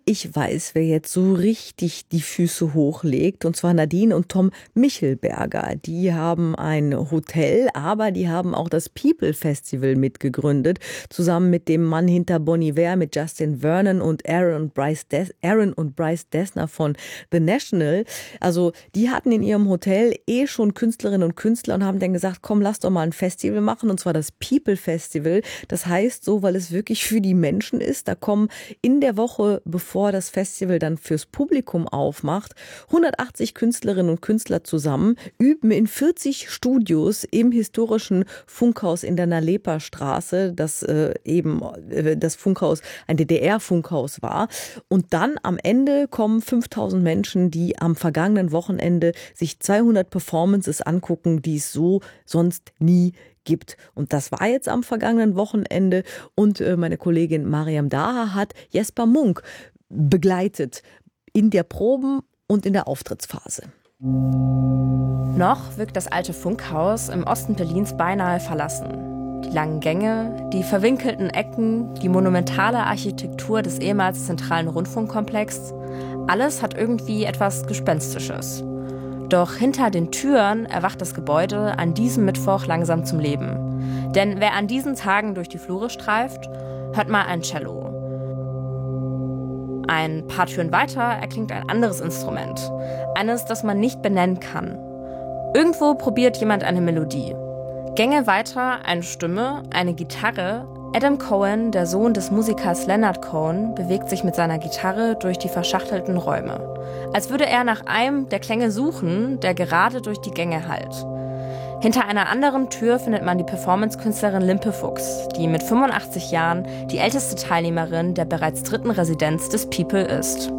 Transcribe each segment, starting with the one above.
Ich weiß, wer jetzt so richtig die Füße hochlegt, und zwar Nadine und Tom Michelberger. Die haben ein Hotel, aber die haben auch das People Festival mitgegründet, zusammen mit dem Mann hinter Bon Iver, mit Justin Vernon und Aaron und Bryce Dessner von The National. Also die hatten in ihrem Hotel schon Künstlerinnen und Künstler und haben dann gesagt, komm, lass doch mal ein Festival machen, und zwar das People Festival. Das heißt so, weil es wirklich für die Menschen ist. Da kommen in der Woche, bevor das Festival dann fürs Publikum aufmacht, 180 Künstlerinnen und Künstler zusammen, üben in 40 Studios im historischen Funkhaus in der Nalepa-Straße, das eben das Funkhaus, ein DDR-Funkhaus war. Und dann am Ende kommen 5000 Menschen, die am vergangenen Wochenende sich 200 Performances angucken, die es so sonst nie gibt. Und das war jetzt am vergangenen Wochenende, und meine Kollegin Mariam Daha hat Jesper Munk begleitet in der Proben- und in der Auftrittsphase. Noch wirkt das alte Funkhaus im Osten Berlins beinahe verlassen. Die langen Gänge, die verwinkelten Ecken, die monumentale Architektur des ehemals zentralen Rundfunkkomplexes, alles hat irgendwie etwas Gespenstisches. Doch hinter den Türen erwacht das Gebäude an diesem Mittwoch langsam zum Leben. Denn wer an diesen Tagen durch die Flure streift, hört mal ein Cello. Ein paar Türen weiter erklingt ein anderes Instrument. Eines, das man nicht benennen kann. Irgendwo probiert jemand eine Melodie. Gänge weiter eine Stimme, eine Gitarre. Adam Cohen, der Sohn des Musikers Leonard Cohen, bewegt sich mit seiner Gitarre durch die verschachtelten Räume. Als würde er nach einem der Klänge suchen, der gerade durch die Gänge hallt. Hinter einer anderen Tür findet man die Performance-Künstlerin Limpe Fuchs, die mit 85 Jahren die älteste Teilnehmerin der bereits 3. Residenz des People ist.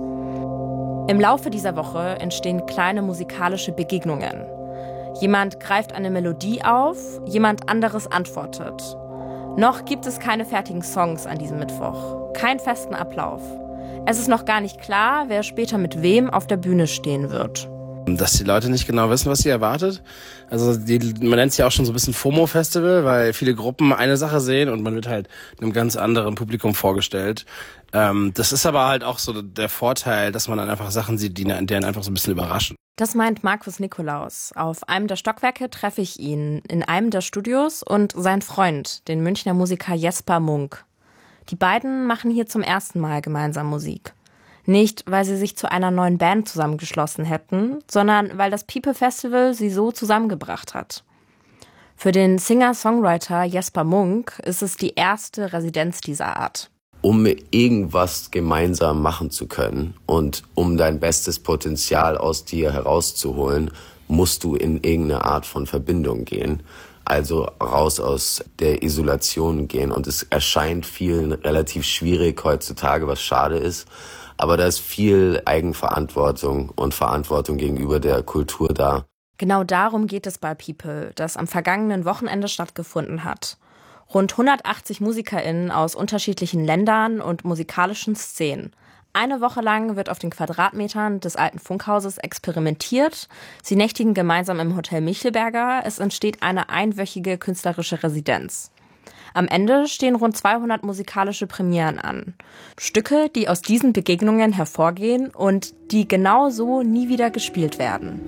Im Laufe dieser Woche entstehen kleine musikalische Begegnungen. Jemand greift eine Melodie auf, jemand anderes antwortet. Noch gibt es keine fertigen Songs an diesem Mittwoch, keinen festen Ablauf. Es ist noch gar nicht klar, wer später mit wem auf der Bühne stehen wird. Dass die Leute nicht genau wissen, was sie erwartet. Also man nennt es ja auch schon so ein bisschen FOMO-Festival, weil viele Gruppen eine Sache sehen und man wird halt einem ganz anderen Publikum vorgestellt. Das ist aber halt auch so der Vorteil, dass man dann einfach Sachen sieht, die einen einfach so ein bisschen überraschen. Das meint Markus Nikolaus. Auf einem der Stockwerke treffe ich ihn in einem der Studios und seinen Freund, den Münchner Musiker Jesper Munk. Die beiden machen hier zum ersten Mal gemeinsam Musik. Nicht, weil sie sich zu einer neuen Band zusammengeschlossen hätten, sondern weil das People Festival sie so zusammengebracht hat. Für den Singer-Songwriter Jesper Munk ist es die erste Residenz dieser Art. Um irgendwas gemeinsam machen zu können und um dein bestes Potenzial aus dir herauszuholen, musst du in irgendeine Art von Verbindung gehen. Also raus aus der Isolation gehen. Und es erscheint vielen relativ schwierig heutzutage, was schade ist. Aber da ist viel Eigenverantwortung und Verantwortung gegenüber der Kultur da. Genau darum geht es bei People, das am vergangenen Wochenende stattgefunden hat. Rund 180 MusikerInnen aus unterschiedlichen Ländern und musikalischen Szenen. Eine Woche lang wird auf den Quadratmetern des alten Funkhauses experimentiert. Sie nächtigen gemeinsam im Hotel Michelberger. Es entsteht eine einwöchige künstlerische Residenz. Am Ende stehen rund 200 musikalische Premieren an. Stücke, die aus diesen Begegnungen hervorgehen und die genau so nie wieder gespielt werden.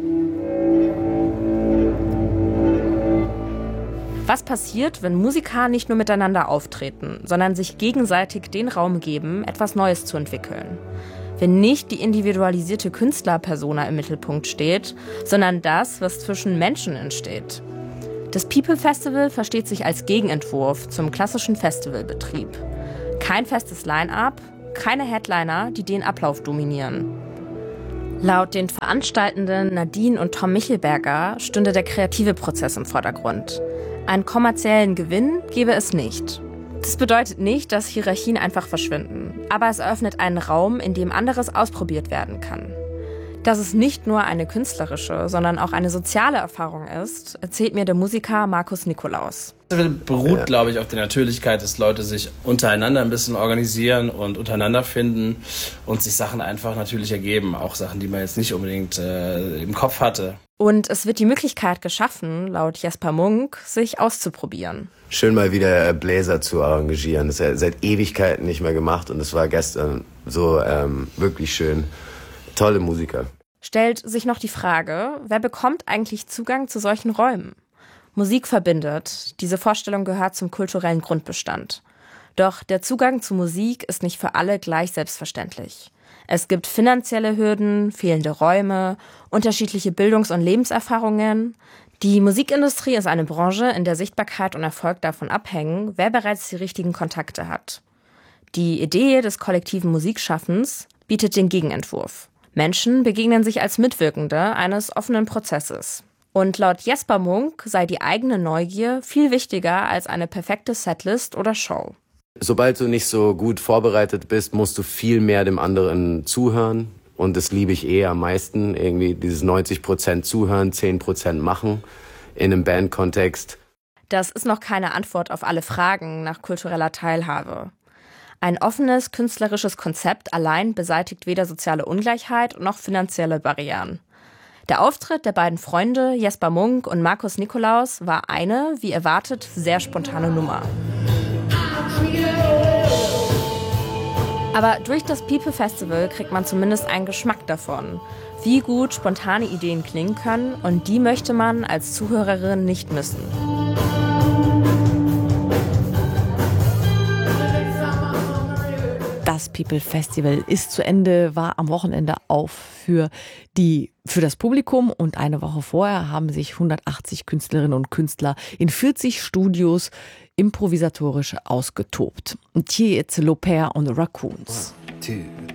Was passiert, wenn Musiker nicht nur miteinander auftreten, sondern sich gegenseitig den Raum geben, etwas Neues zu entwickeln? Wenn nicht die individualisierte Künstlerpersona im Mittelpunkt steht, sondern das, was zwischen Menschen entsteht. Das People Festival versteht sich als Gegenentwurf zum klassischen Festivalbetrieb. Kein festes Line-up, keine Headliner, die den Ablauf dominieren. Laut den Veranstaltenden Nadine und Tom Michelberger stünde der kreative Prozess im Vordergrund. Einen kommerziellen Gewinn gebe es nicht. Das bedeutet nicht, dass Hierarchien einfach verschwinden, aber es eröffnet einen Raum, in dem anderes ausprobiert werden kann. Dass es nicht nur eine künstlerische, sondern auch eine soziale Erfahrung ist, erzählt mir der Musiker Markus Nikolaus. Das beruht, glaube ich, auf der Natürlichkeit, dass Leute sich untereinander ein bisschen organisieren und untereinander finden und sich Sachen einfach natürlich ergeben. Auch Sachen, die man jetzt nicht unbedingt im Kopf hatte. Und es wird die Möglichkeit geschaffen, laut Jesper Munk, sich auszuprobieren. Schön mal wieder Bläser zu arrangieren. Das ist ja seit Ewigkeiten nicht mehr gemacht und es war gestern so wirklich schön. Tolle Musiker. Stellt sich noch die Frage, wer bekommt eigentlich Zugang zu solchen Räumen? Musik verbindet. Diese Vorstellung gehört zum kulturellen Grundbestand. Doch der Zugang zu Musik ist nicht für alle gleich selbstverständlich. Es gibt finanzielle Hürden, fehlende Räume, unterschiedliche Bildungs- und Lebenserfahrungen. Die Musikindustrie ist eine Branche, in der Sichtbarkeit und Erfolg davon abhängen, wer bereits die richtigen Kontakte hat. Die Idee des kollektiven Musikschaffens bietet den Gegenentwurf. Menschen begegnen sich als Mitwirkende eines offenen Prozesses. Und laut Jesper Munk sei die eigene Neugier viel wichtiger als eine perfekte Setlist oder Show. Sobald du nicht so gut vorbereitet bist, musst du viel mehr dem anderen zuhören. Und das liebe ich am meisten, irgendwie dieses 90% zuhören, 10% machen in einem Bandkontext. Das ist noch keine Antwort auf alle Fragen nach kultureller Teilhabe. Ein offenes, künstlerisches Konzept allein beseitigt weder soziale Ungleichheit noch finanzielle Barrieren. Der Auftritt der beiden Freunde Jesper Munk und Markus Nikolaus war eine, wie erwartet, sehr spontane Nummer. Aber durch das People Festival kriegt man zumindest einen Geschmack davon, wie gut spontane Ideen klingen können, und die möchte man als Zuhörerin nicht missen. Das People Festival ist zu Ende, war am Wochenende auf für das Publikum, und eine Woche vorher haben sich 180 Künstlerinnen und Künstler in 40 Studios improvisatorisch ausgetobt. Und hier jetzt Le Père und the Raccoons. 1, 2,